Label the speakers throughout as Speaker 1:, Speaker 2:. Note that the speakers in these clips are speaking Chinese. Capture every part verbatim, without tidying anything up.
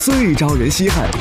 Speaker 1: 最招人稀罕。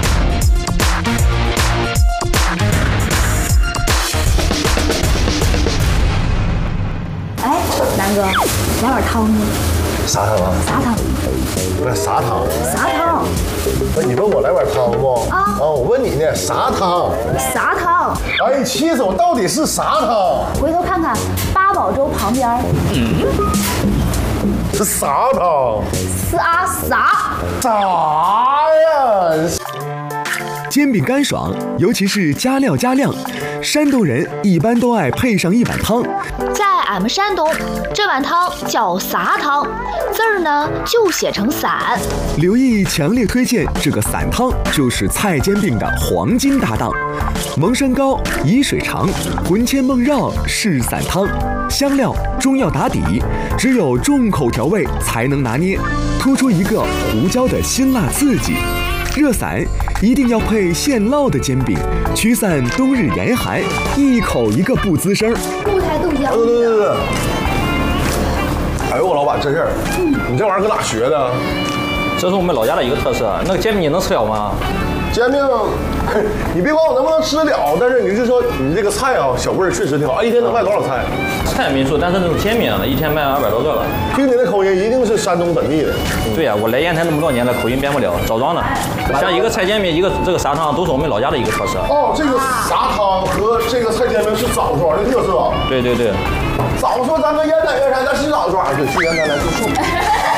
Speaker 2: 哎，南哥，来碗汤呢？
Speaker 3: 啥汤啊？
Speaker 2: 啥汤？
Speaker 3: 不是啥汤？
Speaker 2: 啥汤？
Speaker 3: 不是你问我来碗汤不？
Speaker 2: 啊
Speaker 3: 啊，我问你呢，啥汤？
Speaker 2: 啥汤？
Speaker 3: 哎，你气死我！到底是啥汤？
Speaker 2: 回头看看八宝粥旁边。
Speaker 3: 嗯，是啥汤？
Speaker 2: 啥啥？
Speaker 3: 啥呀？
Speaker 1: 煎饼干爽，尤其是加料加量，山东人一般都爱配上一碗汤。
Speaker 2: 在俺们山东，这碗汤叫撒汤，字儿呢就写成散。
Speaker 1: 刘毅强烈推荐这个散汤，就是菜煎饼的黄金搭档。蒙山高，沂水长，魂牵梦绕是散汤，香料、中药打底，只有重口调味才能拿捏，突出一个胡椒的辛辣刺激。热散一定要配现烙的煎饼，驱散冬日严寒，一口一个不吱声。
Speaker 2: 固态豆浆。
Speaker 3: 对对对对。哎呦，我老板真事儿，你这玩意儿搁哪学的？
Speaker 4: 这是我们老家的一个特色。那个煎饼你能吃了吗？
Speaker 3: 煎饼，你别管我能不能吃得了，但是你就说你这个菜啊，小味儿确实挺好。哎，一天能卖多少菜？
Speaker 4: 菜没数，但是那种煎饼一天卖二百多个了。
Speaker 3: 听你的口音，一定是山东本地的。
Speaker 4: 对呀、啊，我来烟台那么多年了，口音变不了，枣庄的。像一个菜煎饼，一个这个砂汤，都是我们老家的一个特色。
Speaker 3: 哦，这个砂汤和这个菜煎饼是枣庄的特色。
Speaker 4: 对对对。
Speaker 3: 早说咱们烟台原山，咱是枣庄，对，去烟台来住宿。